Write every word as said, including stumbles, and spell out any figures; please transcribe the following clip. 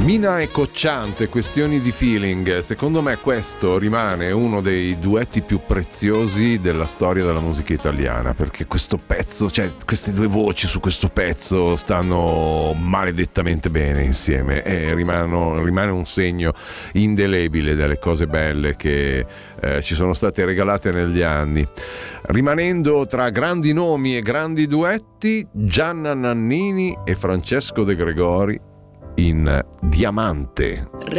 Mina e Cocciante, Questioni di feeling. Secondo me questo rimane uno dei duetti più preziosi della storia della musica italiana, perché questo pezzo, cioè queste due voci su questo pezzo stanno maledettamente bene insieme e rimano, rimane un segno indelebile delle cose belle che eh, ci sono state regalate negli anni. Rimanendo tra grandi nomi e grandi duetti, Gianna Nannini e Francesco De Gregori in Diamante.